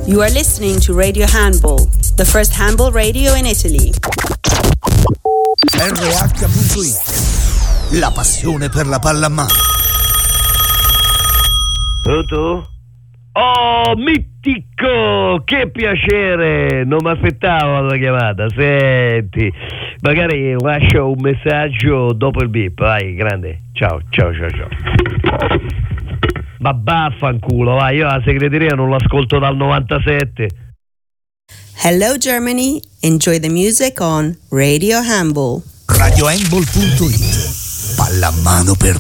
You are listening to Radio Handball, the first handball radio in Italy. RH.it, la passione per la pallamano. Pronto? Oh, mitico! Che piacere! Non mi aspettavo la chiamata. Senti, magari lascio un messaggio dopo il beep. Vai, grande. Ciao. Ma vaffanculo, vai, io la segreteria non l'ascolto dal 97. Hello Germany, enjoy the music on Radio Handball. RadioHandball.it, pallamano per